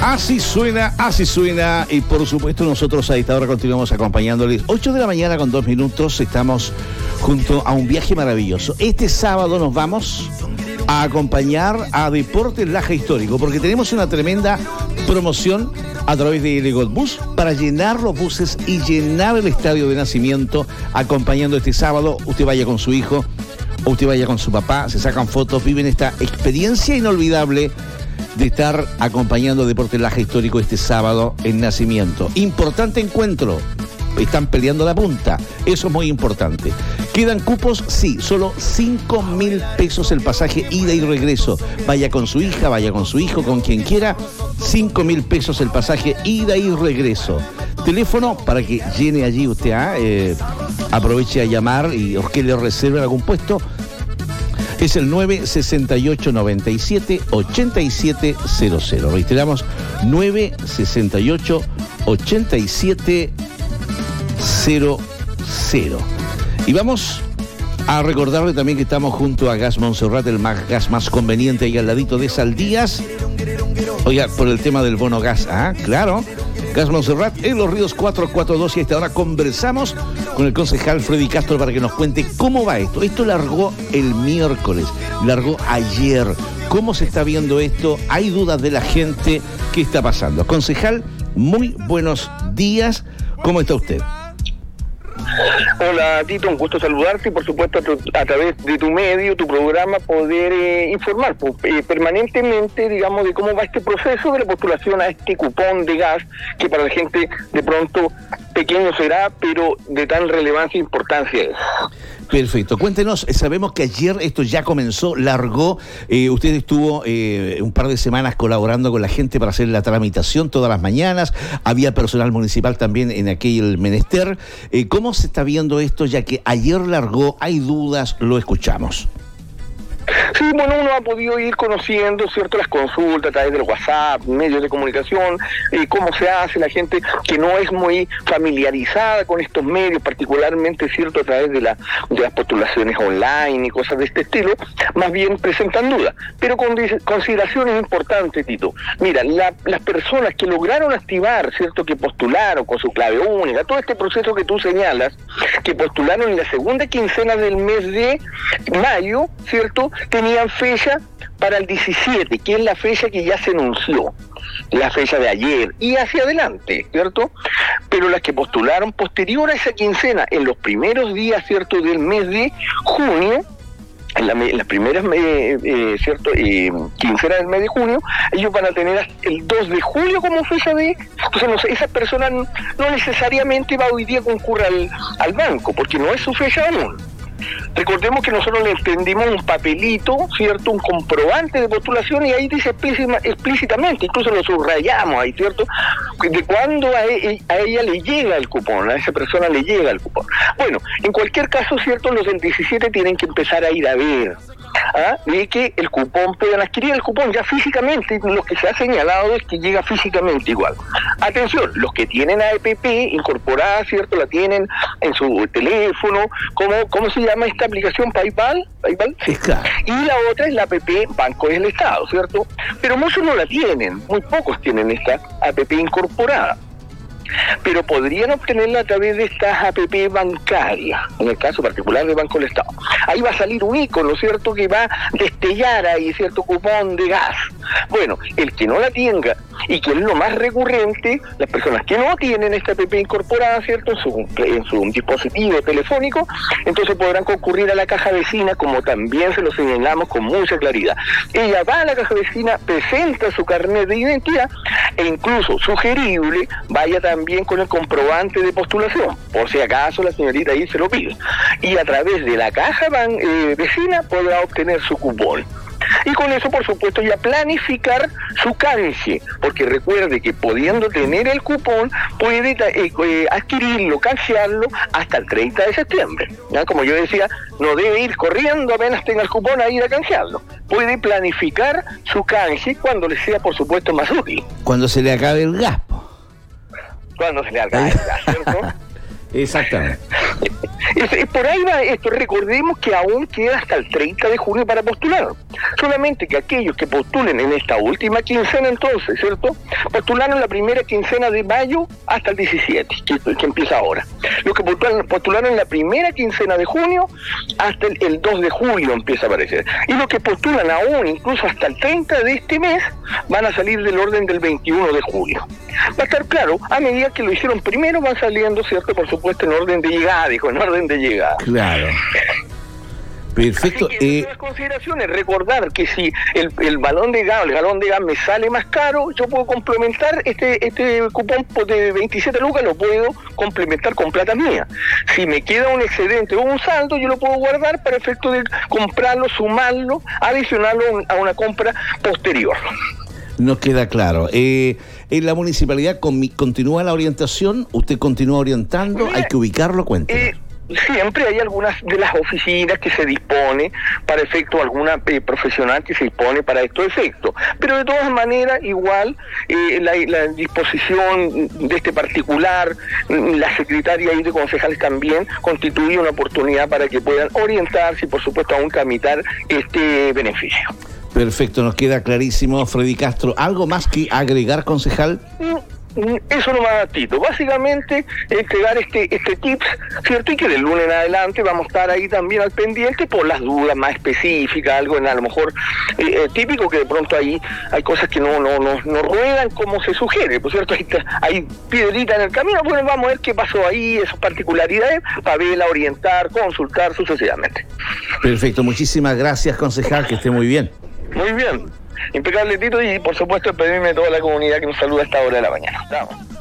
Así suena, y por supuesto nosotros a esta hora continuamos acompañándoles. 8 de la mañana con 2 minutos, estamos junto a un viaje maravilloso. Este sábado nos vamos a acompañar a Deportes Laja Histórico, porque tenemos una tremenda promoción a través de Legot Bus para llenar los buses y llenar el estadio de Nacimiento, acompañando este sábado. Usted vaya con su hijo o usted vaya con su papá, se sacan fotos, viven esta experiencia inolvidable de estar acompañando a Deportes Laja Histórico este sábado en Nacimiento. Importante encuentro, están peleando la punta, eso es muy importante. ¿Quedan cupos? Sí, solo 5.000 pesos el pasaje ida y regreso. Vaya con su hija, vaya con su hijo, con quien quiera, 5.000 pesos el pasaje ida y regreso. Teléfono para que llene allí usted, aproveche a llamar y os que le reserven algún puesto. Es el 968-97-8700. Reiteramos, 968-8700. Y vamos a recordarle también que estamos junto a Gas Montserrat, el gas más conveniente ahí al ladito de Saldías. Oiga, por el tema del bono gas, claro. Gas Montserrat en Los Ríos 442, y a esta hora conversamos con el concejal Freddy Castro para que nos cuente cómo va esto. Esto largó el miércoles, largó ayer. ¿Cómo se está viendo esto? ¿Hay dudas de la gente? ¿Qué está pasando? Concejal, muy buenos días. ¿Cómo está usted? Hola Tito, un gusto saludarte y por supuesto a través de tu medio, tu programa, poder informar permanentemente, digamos, de cómo va este proceso de la postulación a este cupón de gas, que para la gente de pronto pequeño será, pero de tan relevancia e importancia es. Perfecto, cuéntenos, sabemos que ayer esto ya comenzó, largó, usted estuvo un par de semanas colaborando con la gente para hacer la tramitación todas las mañanas, había personal municipal también en aquel menester. ¿Cómo se está viendo esto, ya que ayer largó, hay dudas, lo escuchamos? Sí, bueno, uno ha podido ir conociendo, ¿cierto?, las consultas a través del WhatsApp, medios de comunicación, cómo se hace, la gente que no es muy familiarizada con estos medios, particularmente, ¿cierto?, a través de las postulaciones online y cosas de este estilo, más bien presentan dudas. Pero con consideraciones importantes, Tito. Mira, las personas que lograron activar, ¿cierto?, que postularon con su clave única, todo este proceso que tú señalas, que postularon en la segunda quincena del mes de mayo, ¿cierto?, tenían fecha para el 17, que es la fecha que ya se anunció, la fecha de ayer y hacia adelante, ¿cierto? Pero las que postularon posterior a esa quincena, en los primeros días, ¿cierto?, del mes de junio, en las primeras ¿cierto? Quincenas del mes de junio, ellos van a tener el 2 de julio como fecha de... Entonces, no sé, esa persona no necesariamente va hoy día a concurrir al banco, porque no es su fecha aún. Recordemos que nosotros le extendimos un papelito, ¿cierto?, un comprobante de postulación, y ahí dice explícitamente, incluso lo subrayamos ahí, ¿cierto?, de cuándo a ella le llega el cupón, a esa persona le llega el cupón. Bueno, en cualquier caso, ¿cierto?, los del 17 tienen que empezar a ir a ver, de que el cupón, puedan adquirir el cupón ya físicamente. Lo que se ha señalado es que llega físicamente igual. Atención, los que tienen APP incorporada, ¿cierto?, la tienen en su teléfono. ¿Cómo se llama esta aplicación? ¿PayPal? Sí. Claro. Y la otra es la APP Banco del Estado, ¿cierto? Pero muchos no la tienen, muy pocos tienen esta APP incorporada. Pero podrían obtenerla a través de estas APP bancarias, en el caso particular de Banco del Estado. Ahí va a salir un icono, ¿cierto?, que va a destellar ahí, ¿cierto?, cupón de gas. Bueno, el que no la tenga, y que es lo más recurrente, las personas que no tienen esta APP incorporada, ¿cierto?, en su dispositivo telefónico, entonces podrán concurrir a la caja vecina, como también se lo señalamos con mucha claridad. Ella va a la caja vecina, presenta su carnet de identidad, e incluso sugerible, vaya también con el comprobante de postulación, por si acaso la señorita ahí se lo pide, y a través de la caja vecina podrá obtener su cupón. Y con eso, por supuesto, ya planificar su canje, porque recuerde que pudiendo tener el cupón, puede adquirirlo, canjearlo hasta el 30 de septiembre. ¿Ya? Como yo decía, no debe ir corriendo apenas tenga el cupón a ir a canjearlo. Puede planificar su canje cuando le sea, por supuesto, más útil. Cuando se le acabe el gas. Cuando se le acabe el gas, ¿cierto? Exactamente. Por ahí va esto. Recordemos que aún queda hasta el 30 de junio para postular. Solamente que aquellos que postulen en esta última quincena, entonces, ¿cierto? Postularon la primera quincena de mayo hasta el 17, que empieza ahora. Los que postularon la primera quincena de junio hasta el 2 de julio empieza a aparecer. Y los que postulan aún, incluso hasta el 30 de este mes, van a salir del orden del 21 de julio. Va a estar claro, a medida que lo hicieron primero, van saliendo, ¿cierto? Por supuesto, en orden de llegada, en orden de llegada. Claro. Perfecto. Así que las consideraciones, recordar que si el galón de gas me sale más caro, yo puedo complementar este cupón de 27 lucas, lo puedo complementar con plata mía. Si me queda un excedente o un saldo, yo lo puedo guardar para efecto de comprarlo, sumarlo, adicionarlo a una compra posterior. Nos queda claro. En la municipalidad continúa la orientación, usted continúa orientando, hay que ubicarlo, cuénteme. Siempre hay algunas de las oficinas que se dispone para efecto, alguna profesional que se dispone para estos efectos, pero de todas maneras igual la disposición de este particular, la secretaria y de concejales también constituye una oportunidad para que puedan orientarse y por supuesto aún tramitar este beneficio. Perfecto, nos queda clarísimo. Freddy Castro, ¿algo más que agregar, concejal? Eso nomás, Tito. Básicamente, entregar este tips, ¿cierto? Y que del lunes en adelante vamos a estar ahí también al pendiente por las dudas más específicas, algo a lo mejor típico, que de pronto ahí hay cosas que no ruedan como se sugiere, por cierto, hay piedrita en el camino. Bueno, vamos a ver qué pasó ahí, esas particularidades, para verla, orientar, consultar sucesivamente. Perfecto, muchísimas gracias, concejal, que esté muy bien. Muy bien. Impecable, Tito, y por supuesto pedirme a toda la comunidad que nos saluda a esta hora de la mañana. Vamos.